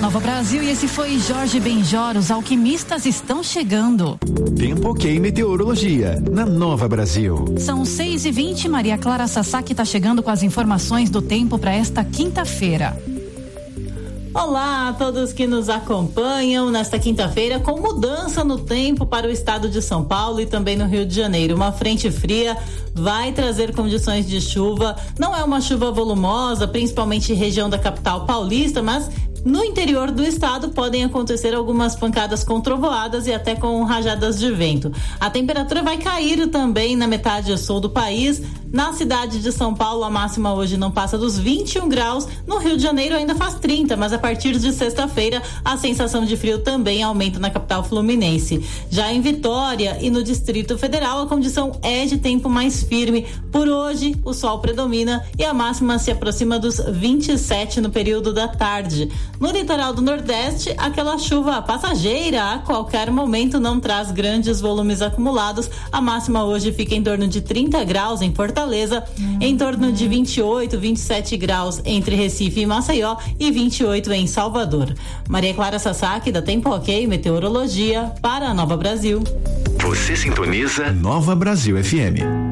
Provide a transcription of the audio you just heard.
Nova Brasil, e esse foi Jorge Benjor. Os alquimistas estão chegando. Tempo ok, meteorologia na Nova Brasil. São 6h20, Maria Clara Sasaki está chegando com as informações do tempo para esta quinta-feira. Olá a todos que nos acompanham nesta quinta-feira, com mudança no tempo para o estado de São Paulo e também no Rio de Janeiro. Uma frente fria vai trazer condições de chuva. Não é uma chuva volumosa, principalmente região da capital paulista, mas no interior do estado podem acontecer algumas pancadas com trovoadas e até com rajadas de vento. A temperatura vai cair também na metade sul do país. Na cidade de São Paulo, a máxima hoje não passa dos 21 graus. No Rio de Janeiro ainda faz 30, mas a partir de sexta-feira a sensação de frio também aumenta na capital fluminense. Já em Vitória e no Distrito Federal, a condição é de tempo mais firme. Por hoje, o sol predomina e a máxima se aproxima dos 27 no período da tarde. No litoral do Nordeste, aquela chuva passageira a qualquer momento não traz grandes volumes acumulados. A máxima hoje fica em torno de 30 graus em Fortaleza, em torno de 28, 27 graus entre Recife e Maceió e 28 em Salvador. Maria Clara Sasaki, da Tempo Ok, Meteorologia, para a Nova Brasil. Você sintoniza Nova Brasil FM.